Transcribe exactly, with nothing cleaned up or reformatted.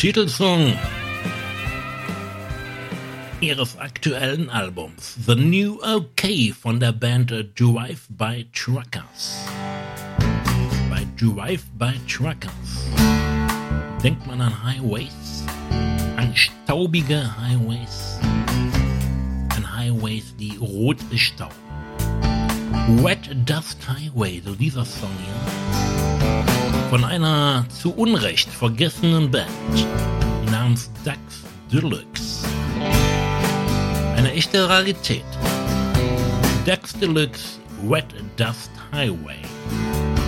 Titelsong ihres aktuellen Albums The New OK von der Band Drive-By Truckers. Bei Drive-By Truckers denkt man an Highways, an staubige Highways, an Highways, die rot bestauben. Wet Dust Highway, so dieser Song hier, von einer zu Unrecht vergessenen Band namens Dax Deluxe. Eine echte Rarität. Dax Deluxe, Wet Dust Highway.